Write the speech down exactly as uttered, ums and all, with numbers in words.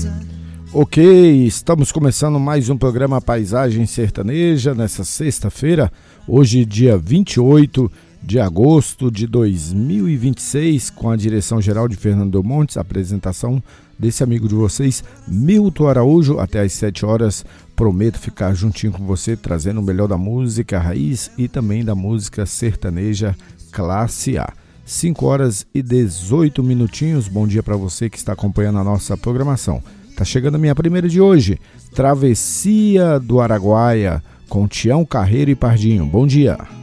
Ok, estamos começando mais um programa Paisagem Sertaneja nessa sexta-feira, hoje dia vinte e oito de agosto de dois mil e vinte e seis, com a direção geral de Fernando Montes, a apresentação desse amigo de vocês, Milton Araújo. Até às sete horas, prometo ficar juntinho com você, trazendo o melhor da música raiz e também da música sertaneja classe A. cinco horas e dezoito minutinhos, bom dia para você que está acompanhando a nossa programação. Tá chegando a minha primeira de hoje, Travessia do Araguaia, com Tião Carreiro e Pardinho. Bom dia.